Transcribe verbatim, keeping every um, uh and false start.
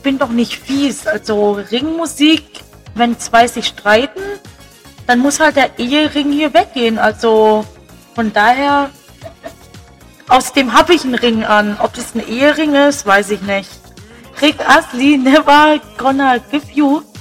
bin doch nicht fies. Also Ringmusik, wenn zwei sich streiten, dann muss halt der Ehering hier weggehen. Also von daher, außerdem habe ich einen Ring an. Ob das ein Ehering ist, weiß ich nicht. Rick Astley, never gonna give you